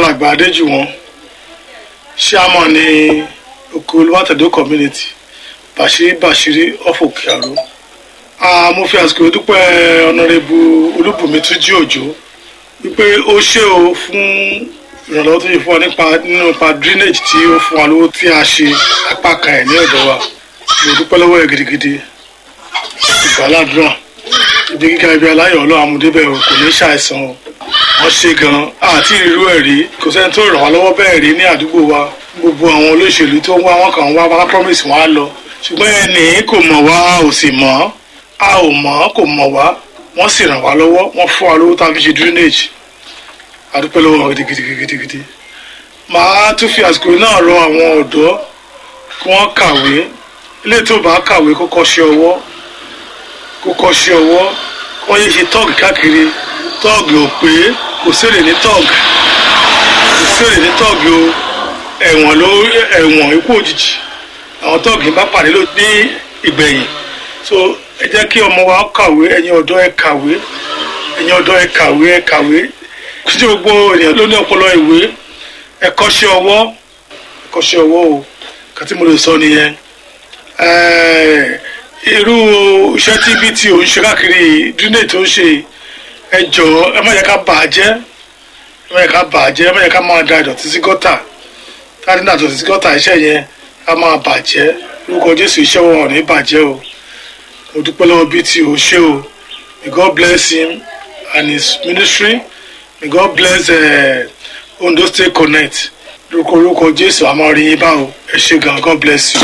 alàgbà Adéjùwọ̀n chairman ní oko Olúwàtẹ̀dó community Bàṣírí of Òkè-Àró. Mo fi àsìkò dúpẹ́ Honorable Olúbùnmi Túnjí Òjó wípé ó ṣe o fún ìrànlọ́wọ́ tó yẹ fún wa nípa drainage tí ó fún wa lówó tí a ṣe apá kan ẹ̀ ní ọ̀dọ̀ wa. Mo dúpẹ́ lọ́wọ́ ẹ̀ gidigidi. Ìgbàládùra ibi gíga ibi aláyọ̀ Ọlọ́run amúdébẹ̀ o kò ní ṣàìsàn o. Wọ́n ṣe gan-an àti irú ẹ̀ rí kò sẹ́ni tó ràn wá lọ́wọ́ bẹ́ẹ̀ rí ní àdúgbò wa. Gbogbo àwọn olóṣèlú tó ń wá wọn kàn wá promise wọn á lọ ṣùgbọ́n ẹni kò mọ̀ wá ò sì mọ̀ a ò mọ̀ kò mọ̀ wá wọ́n sì ràn wá lọ́wọ́ wọ́n fún wa lówó tá a fi ṣe drainage àdúpẹ́ lọ́wọ́ wọn gidigidi. Màá tún fi àsìkò náà rọ àwọn ọ̀dọ́ kí wọ́n kàwé ilé tó bá kàwé kó kọ́ṣẹ́ ọwọ́ kó wọ́n yé ṣe tọ́ọ̀gì káàkiri tọ́ọ̀gì ò pé kò sèrè ní tọ́ọ̀gì o ẹ̀wọ̀n ikú òjijì àwọn tọ́ọ̀gì bá pàdé ló ní ìgbẹ̀yìn. So ẹ jẹ́ kí ọmọ wa kàwé ẹ̀yin ọ̀dọ́ ẹ kàwé kí gbogbo ènìyàn ló ní ọpọlọ ìwé ẹ kọ́ṣẹ́ ọwọ́ o kàtí mo lè sọ nìyẹn. Irú iṣẹ́ tí bí tí ò ń ṣe káàkiri drainage tó ń ṣe ẹ jọ̀ọ́ ẹ má yẹ ká bàjẹ́ ẹ má yẹ ká máa da ìdọ̀tí sí gọ́tà táàdì náà ìdọ̀tí sí gọ́tà iṣẹ́ yẹn ká máa bàjẹ́ lórúkọ Jésù iṣẹ́ wọn ò ní bàjẹ́ o. Mo dúpẹ́ lọ́wọ́ bí tí ò ṣe o. May God bless him and his ministry. May God bless Ondo State Connect lórúkọ Jésù àmọ́ rí yín báwo ẹ ṣé gan. God bless you.